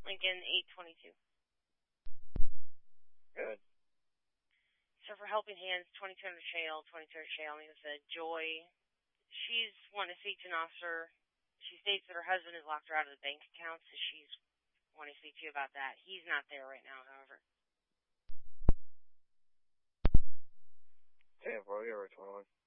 Lincoln 822. Good. So for Helping Hands, 2200 Shale, 2200 Shale, and he said, Joy, she's wanting to speak to an officer. She states that her husband has locked her out of the bank account, so she's wanting to speak to you about that. He's not there right now, however. Tampa, over 21.